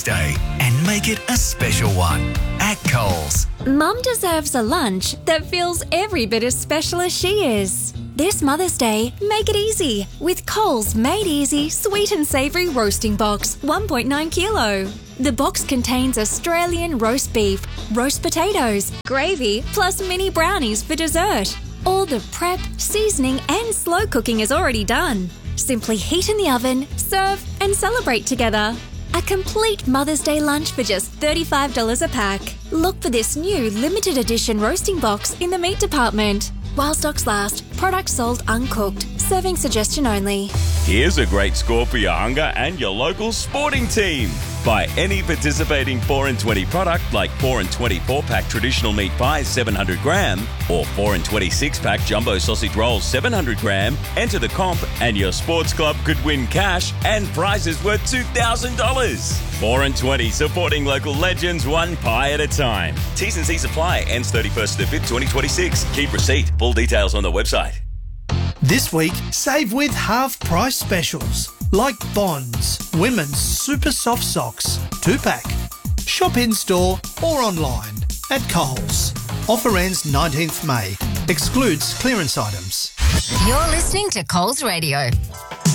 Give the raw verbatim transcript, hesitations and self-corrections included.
Day and make it a special one at Coles. Mum deserves a lunch that feels every bit as special as she is. This Mother's Day, make it easy with Coles Made Easy Sweet and Savoury Roasting Box, one point nine kilo. The box contains Australian roast beef, roast potatoes, gravy, plus mini brownies for dessert. All the prep, seasoning and slow cooking is already done. Simply heat in the oven, serve and celebrate together. A complete Mother's Day lunch for just thirty-five dollars a pack. Look for this new limited edition roasting box in the meat department. While stocks last, products sold uncooked. Serving suggestion only. Here's a great score for your hunger and your local sporting team. Buy any participating four and twenty product like four and twenty four-pack traditional meat pies seven hundred gram or four and twenty six-pack jumbo sausage rolls seven hundred gram. Enter the comp and your sports club could win cash and prizes worth two thousand dollars. four and twenty, supporting local legends one pie at a time. T's and C's apply. Ends thirty-first of the fifth, twenty twenty-six. Keep receipt. Full details on the website. This week, save with half-price specials like Bonds, Women's Super Soft Socks, two-pack. Shop in-store or online at Coles. Offer ends nineteenth of May. Excludes clearance items. You're listening to Coles Radio.